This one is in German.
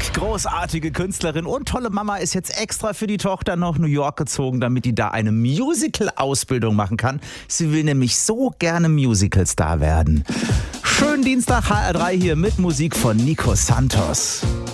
Pink, großartige Künstlerin und tolle Mama, ist jetzt extra für die Tochter nach New York gezogen, damit die da eine Musical-Ausbildung machen kann. Sie will nämlich so gerne Musicalstar werden. Schönen Dienstag, HR3 hier mit Musik von Nico Santos.